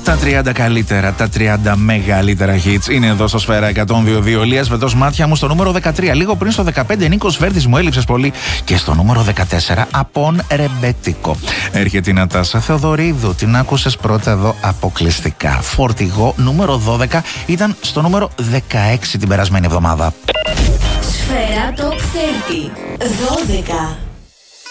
Τα 30 καλύτερα, τα 30 μεγαλύτερα hits είναι εδώ στο Σφαίρα 102.2. Λίας Βετός, μάτια μου στο νούμερο 13. Λίγο πριν στο 15, Νίκος Βέρτης, μου έλειψες πολύ. Και στο νούμερο 14, Απόν Ρεμπέτικο. Έρχεται η Νατάσα Θεοδωρίδου. Την άκουσες πρώτα εδώ αποκλειστικά. Φορτηγό, νούμερο 12, ήταν στο νούμερο 16 την περασμένη εβδομάδα. Σφαίρα Top 30. 12.